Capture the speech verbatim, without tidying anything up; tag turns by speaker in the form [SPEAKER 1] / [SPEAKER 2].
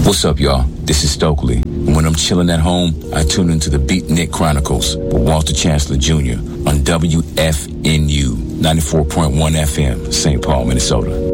[SPEAKER 1] What's up, y'all? This is Stokely. And when I'm chilling at home, I tune into the Beatnik Chronicles with Walter Chancellor Junior on W F N U ninety-four point one F M, Saint Paul, Minnesota.